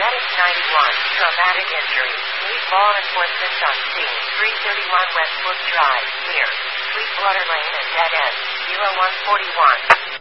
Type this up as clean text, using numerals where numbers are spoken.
Medic 91, traumatic injury. Need law enforcement on scene. 331 Westwood Drive, near Sweetwater Lane and Dead End, 0141.